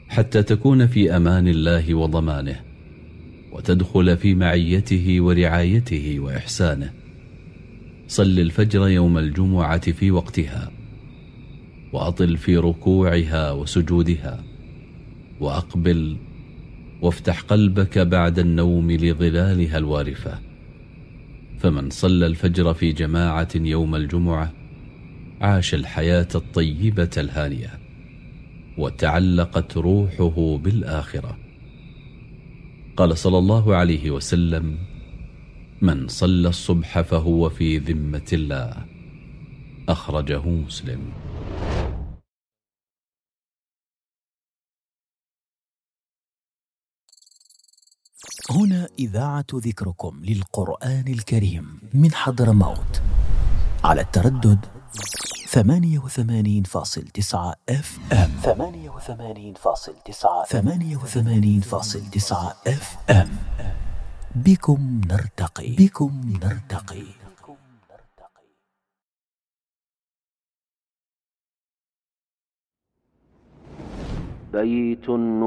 حتى تكون في أمان الله وضمانه، وتدخل في معيته ورعايته وإحسانه. صل الفجر يوم الجمعة في وقتها، وأطل في ركوعها وسجودها، وأقبل وافتح قلبك بعد النوم لظلالها الوارفة. فمن صلى الفجر في جماعة يوم الجمعة عاش الحياة الطيبة الهانية، وتعلقت روحه بالآخرة. قال صلى الله عليه وسلم: من صلى الصبح فهو في ذمة الله. أخرجه مسلم. هنا إذاعة ذكركم للقرآن الكريم من حضرموت على التردد 88.9 FM. 88.9 FM. بكم نرتقي. بيت